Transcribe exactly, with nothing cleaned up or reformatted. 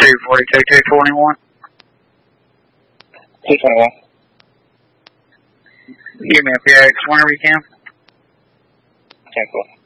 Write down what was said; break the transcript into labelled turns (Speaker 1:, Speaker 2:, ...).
Speaker 1: two forty-two, two twenty-one.
Speaker 2: two twenty-one.
Speaker 1: Give me a P X whenever you can.
Speaker 2: ten four.